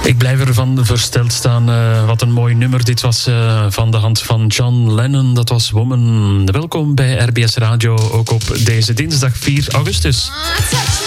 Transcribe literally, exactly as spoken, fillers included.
Ik blijf ervan versteld staan. Uh, wat een mooi nummer. Dit was uh, van de hand van John Lennon. Dat was Woman. Welkom bij R B S Radio, ook op deze dinsdag vier augustus.